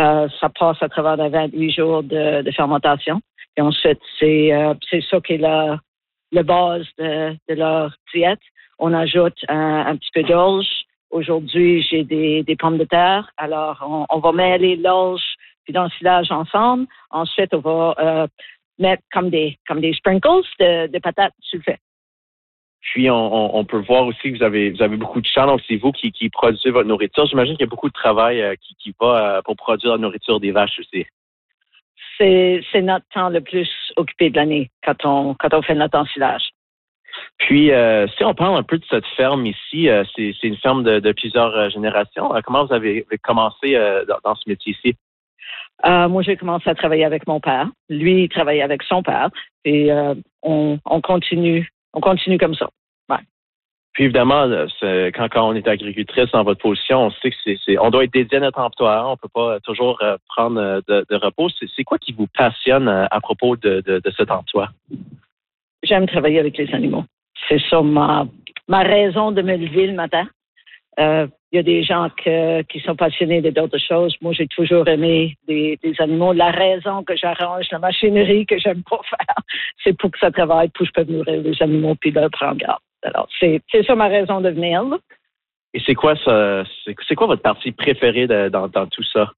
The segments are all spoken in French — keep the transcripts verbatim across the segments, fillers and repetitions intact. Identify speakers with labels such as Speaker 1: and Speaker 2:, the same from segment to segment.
Speaker 1: Euh, ça passe à travers les vingt-huit jours de, de fermentation. Et ensuite, c'est, euh, c'est ça qui est la, la base de, de leur diète. On ajoute un, un petit peu d'orge. Aujourd'hui, j'ai des, des pommes de terre. Alors, on, on va mêler l'orge puis l'ensilage ensemble. Ensuite, on va euh, mettre comme des, comme des sprinkles de, de patates sur le fait.
Speaker 2: Puis, on, on peut voir aussi que vous avez, vous avez beaucoup de champs, donc c'est vous qui, qui produisez votre nourriture. J'imagine qu'il y a beaucoup de travail euh, qui, qui va euh, pour produire la nourriture des vaches aussi.
Speaker 1: C'est, c'est notre temps le plus occupé de l'année quand on, quand on fait notre ensilage.
Speaker 2: Puis, euh, si on parle un peu de cette ferme ici, euh, c'est, c'est une ferme de, de plusieurs euh, générations. Euh, comment vous avez commencé euh, dans, dans ce métier-ci?
Speaker 1: Euh, moi, j'ai commencé à travailler avec mon père. Lui, il travaillait avec son père. Et euh, on, on continue, on continue comme ça. Ouais.
Speaker 2: Puis évidemment, c'est, quand, quand on est agricultrice dans votre position, on sait que c'est, c'est on doit être dédié à notre emploi. Hein, on peut pas toujours euh, prendre euh, de, de repos. C'est, c'est quoi qui vous passionne euh, à propos de, de, de cet emploi?
Speaker 1: J'aime travailler avec les animaux. C'est ça ma, ma raison de me lever le matin. Il euh, y a des gens que, qui sont passionnés de d'autres choses. Moi, j'ai toujours aimé des, des animaux. La raison que j'arrange la machinerie que j'aime pas faire, c'est pour que ça travaille, pour que je peux nourrir les animaux puis leur prendre garde. Alors, c'est, c'est ça ma raison de venir. Là.
Speaker 2: Et c'est quoi ça? C'est, c'est quoi votre partie préférée de, dans, dans tout ça?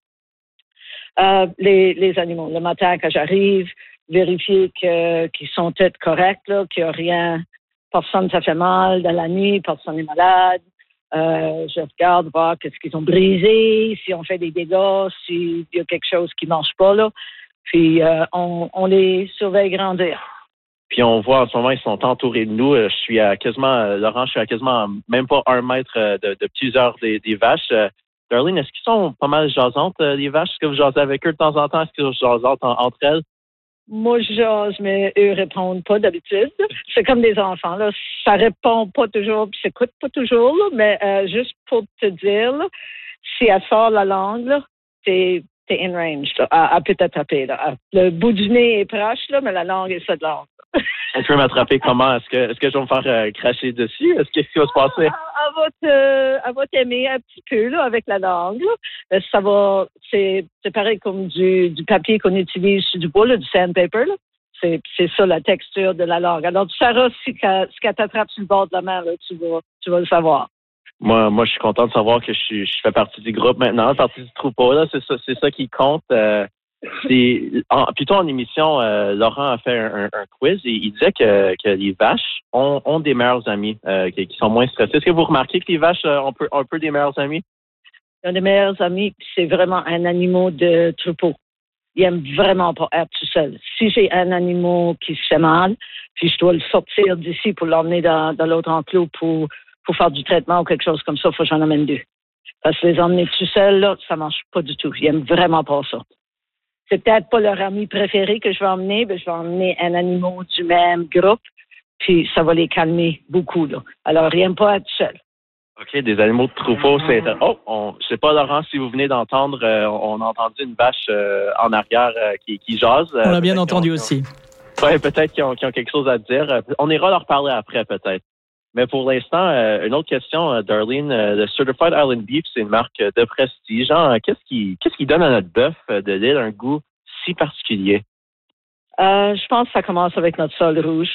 Speaker 1: Euh, les, les animaux. Le matin, quand j'arrive, vérifier que, qu'ils sont tous corrects, là, qu'il n'y a rien, personne ne ça fait mal dans la nuit, personne n'est malade. Euh, je regarde voir qu'est-ce qu'ils ont brisé, si on fait des dégâts, s'il y a quelque chose qui ne marche pas. Là. Puis, euh, on, on les surveille grandir.
Speaker 2: Puis on voit en ce moment, ils sont entourés de nous. Je suis à quasiment, Laurent, je suis à quasiment même pas un mètre de, de plusieurs des, des vaches. Darlene, est-ce qu'ils sont pas mal jasantes, les vaches? Est-ce que vous jasez avec eux de temps en temps? Est-ce qu'ils sont jasantes en, entre elles?
Speaker 1: Moi, je jase, mais eux répondent pas d'habitude. C'est comme des enfants, là. Ça répond pas toujours, puis ça écoute pas toujours, là, mais euh, juste pour te dire, là, si elle sort la langue, là, t'es, t'es in range, là. Elle, elle peut t'attraper, là. Le bout du nez est proche, là, mais la langue est cette langue.
Speaker 2: Elle peut m'attraper comment? Est-ce que, est-ce que je vais me faire euh, cracher dessus? Est-ce qu'est-ce qui va se passer?
Speaker 1: Elle, elle, va te, elle va t'aimer un petit peu, là, avec la langue, là. Mais ça va, c'est, c'est pareil comme du, du papier qu'on utilise sur du bois, là, du sandpaper, là. C'est, c'est ça, la texture de la langue. Alors, tu sauras si qu'elle, si qu'elle t'attrape sur le bord de la main, là, tu vas, tu vas le savoir.
Speaker 2: Moi, moi, je suis content de savoir que je, suis, je fais partie du groupe maintenant, partie du troupeau, là. C'est ça, c'est ça qui compte. Euh, c'est, en, plutôt en émission, euh, Laurent a fait un, un, un quiz et il disait que, que les vaches ont, ont des meilleurs amis, euh, qui, qui sont moins stressés. Est-ce que vous remarquez que les vaches euh, ont peu, un peu des meilleurs amis?
Speaker 1: Un des meilleurs amis, c'est vraiment un animal de troupeau. Il aime vraiment pas être tout seul. Si j'ai un animal qui se fait mal, puis je dois le sortir d'ici pour l'emmener dans, dans l'autre enclos pour, pour faire du traitement ou quelque chose comme ça, il faut que j'en amène deux. Parce que les emmener tout seul, là, ça marche pas du tout. Ils aiment vraiment pas ça. C'est peut-être pas leur ami préféré que je vais emmener, mais je vais emmener un animal du même groupe, puis ça va les calmer beaucoup, là. Alors, ils n'aiment pas être seuls.
Speaker 2: OK, des animaux de troupeau, c'est... Oh, on... je sais pas, Laurent, si vous venez d'entendre, euh, on a entendu une vache euh, en arrière euh, qui, qui jase. Euh,
Speaker 3: on l'a bien entendu
Speaker 2: ont,
Speaker 3: aussi.
Speaker 2: Oui, peut-être qu'ils ont, qu'ils ont quelque chose à dire. On ira leur parler après, peut-être. Mais pour l'instant, euh, une autre question, euh, Darlene. Euh, le Certified Island Beef, c'est une marque de prestige. Genre, qu'est-ce qui, qu'est-ce qui donne à notre bœuf de l'île un goût si particulier?
Speaker 1: Euh, je pense que ça commence avec notre sol rouge.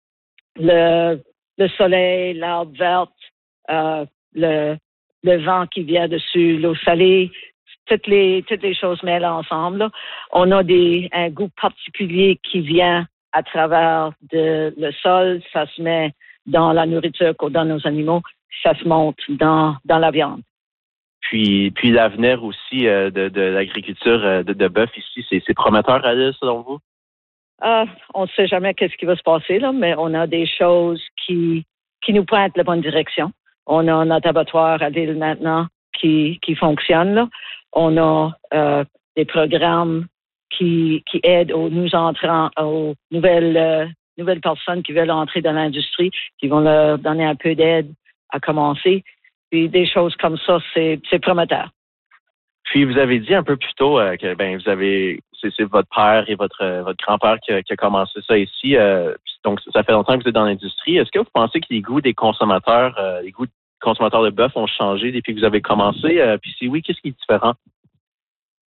Speaker 1: Le, le soleil, l'herbe verte, euh, le, le vent qui vient dessus, l'eau salée, toutes les, toutes les choses mêlées ensemble. Là. On a des, un goût particulier qui vient à travers de, le sol. Ça se met dans la nourriture qu'on donne aux animaux. Ça se monte dans, dans la viande.
Speaker 2: Puis, puis l'avenir aussi euh, de, de l'agriculture euh, de, de bœuf ici, c'est, c'est prometteur à l'île, selon vous?
Speaker 1: Euh, on ne sait jamais qu'est-ce qui va se passer, là, mais on a des choses qui, qui nous pointent la bonne direction. On a notre abattoir à l'île maintenant qui, qui fonctionne. Là. On a euh, des programmes qui, qui aident aux nous entrants, aux nouvelles, euh, nouvelles personnes qui veulent entrer dans l'industrie, qui vont leur donner un peu d'aide à commencer. Puis des choses comme ça, c'est, c'est prometteur.
Speaker 2: Puis vous avez dit un peu plus tôt euh, que ben vous avez c'est, c'est votre père et votre euh, votre grand-père qui a, qui a commencé ça ici. Euh, donc ça fait longtemps que vous êtes dans l'industrie. Est-ce que vous pensez que les goûts des consommateurs, euh, les goûts des consommateurs de bœuf ont changé depuis que vous avez commencé? Euh, puis si oui, qu'est-ce qui est différent?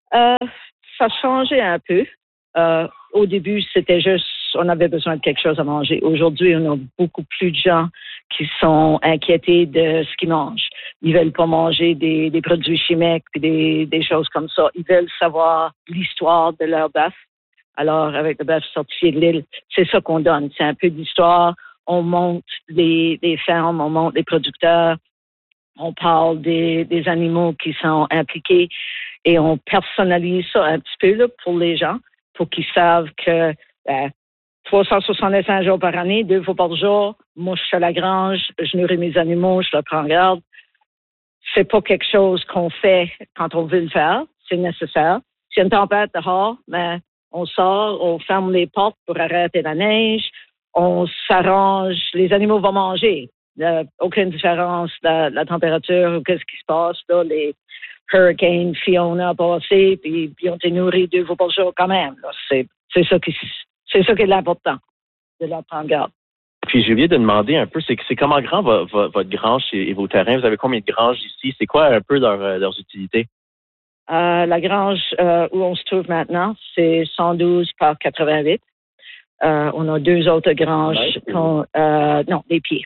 Speaker 1: Euh, ça a changé un peu. Euh, au début, c'était juste, on avait besoin de quelque chose à manger. Aujourd'hui, on a beaucoup plus de gens qui sont inquiétés de ce qu'ils mangent. Ils veulent pas manger des, des produits chimiques et des, des choses comme ça. Ils veulent savoir l'histoire de leur bœuf. Alors, avec le bœuf certifié de l'île, c'est ça qu'on donne. C'est un peu d'histoire. On monte les, les fermes, on monte les producteurs. On parle des, des animaux qui sont impliqués et on personnalise ça un petit peu là, pour les gens, pour qu'ils savent que euh, trois cent soixante-cinq jours par année, deux fois par jour, moi je suis à la grange, je nourris mes animaux, je les prends en garde. C'est pas quelque chose qu'on fait quand on veut le faire, c'est nécessaire. S'il y a une tempête dehors, ben, on sort, on ferme les portes pour arrêter la neige, on s'arrange, les animaux vont manger. Euh, aucune différence de la, la température ou qu'est-ce qui se passe là. Les hurricanes Fiona a passé, puis, puis on été nourris deux fois par jour quand même. Là. C'est, c'est ça qui c'est ça qui est l'important, de la prendre garde.
Speaker 2: Puis j'ai oublié de demander un peu, c'est, c'est comment grand va, va, votre grange et, et vos terrains? Vous avez combien de granges ici? C'est quoi un peu leur, leurs utilités?
Speaker 1: Euh, la grange euh, où on se trouve maintenant, c'est cent douze par quatre-vingt-huit. Euh, on a deux autres granges, qu'on, euh, non, des pieds.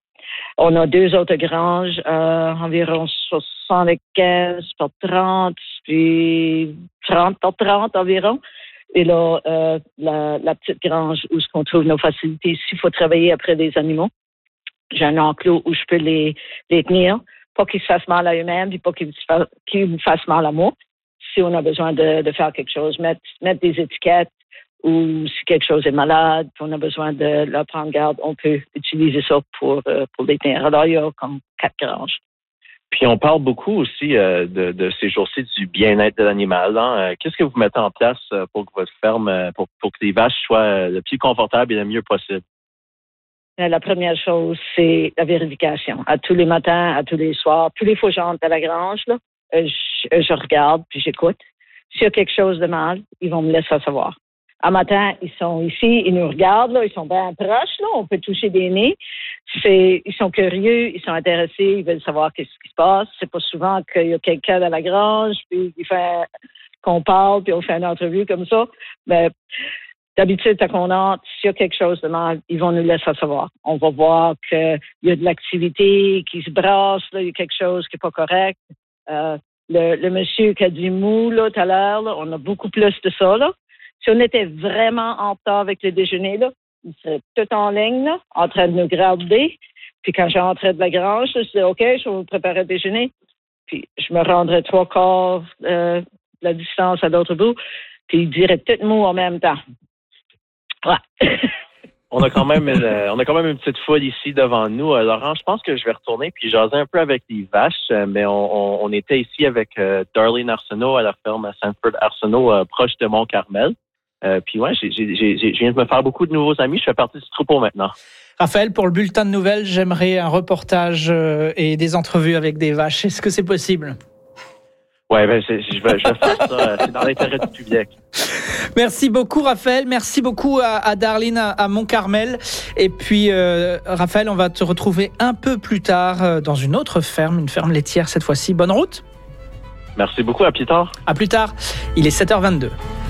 Speaker 1: On a deux autres granges, euh, environ soixante-quinze par trente, puis trente par trente environ. Et là, euh, la, la petite grange où on trouve nos facilités, s'il faut travailler après des animaux, j'ai un enclos où je peux les, les tenir, pas qu'ils se fassent mal à eux-mêmes, puis pas qu'ils, se fassent, qu'ils me fassent mal à moi. Si on a besoin de, de faire quelque chose, mettre, mettre des étiquettes, ou si quelque chose est malade, puis on a besoin de leur prendre garde, on peut utiliser ça pour, euh, pour les tenir. Alors, il y a comme quatre granges.
Speaker 2: Puis on parle beaucoup aussi euh, de, de ces jours-ci du bien-être de l'animal. Hein? Euh, qu'est-ce que vous mettez en place pour que votre ferme, pour, pour que les vaches soient le plus confortables et le mieux possible?
Speaker 1: La première chose, c'est la vérification. À tous les matins, à tous les soirs, tous les fois que j'entre à la grange, là, je, je regarde puis j'écoute. S'il y a quelque chose de mal, ils vont me laisser savoir. À matin, ils sont ici, ils nous regardent, là, ils sont bien proches, là, on peut toucher des nez. C'est, ils sont curieux, ils sont intéressés, ils veulent savoir qu'est-ce qui se passe. C'est pas souvent qu'il y a quelqu'un à la grange, puis il fait qu'on parle, puis on fait une entrevue comme ça. Mais d'habitude, quand on entre, s'il y a quelque chose de mal, ils vont nous laisser savoir. On va voir qu'il y a de l'activité qui se brasse, là, il y a quelque chose qui n'est pas correct. Euh, le, le monsieur qui a dit mou, là, tout à l'heure, là, on a beaucoup plus de ça, là. Si on était vraiment en retard avec le déjeuner, là, il serait tout en ligne, là, en train de nous garder. Puis quand j'entrais de la grange, je disais, OK, je vais vous préparer le déjeuner. Puis je me rendrais trois quarts euh, de la distance à l'autre bout. Puis il dirait tout mot en même temps. Ouais.
Speaker 2: On a quand même euh, on a quand même une petite foule ici devant nous. Euh, Laurent, je pense que je vais retourner puis jaser un peu avec les vaches, euh, mais on, on, on était ici avec euh, Darlene Arsenault à la ferme à Sanford Arsenault, euh, proche de Mont-Carmel. Euh, puis ouais, j'ai, j'ai, j'ai, je viens de me faire beaucoup de nouveaux amis. Je fais partie du troupeau maintenant.
Speaker 3: Raphaël, pour le bulletin de nouvelles, j'aimerais un reportage euh, et des entrevues avec des vaches. Est-ce que c'est possible?
Speaker 2: Ouais, ben je, je, vais, je vais faire ça. C'est dans l'intérêt du public.
Speaker 3: Merci beaucoup, Raphaël. Merci beaucoup à, à Darlene à, à Mont-Carmel. Et puis, euh, Raphaël, on va te retrouver un peu plus tard euh, dans une autre ferme, une ferme laitière cette fois-ci. Bonne route.
Speaker 2: Merci beaucoup. À plus tard.
Speaker 3: À plus tard. Il est sept heures vingt-deux.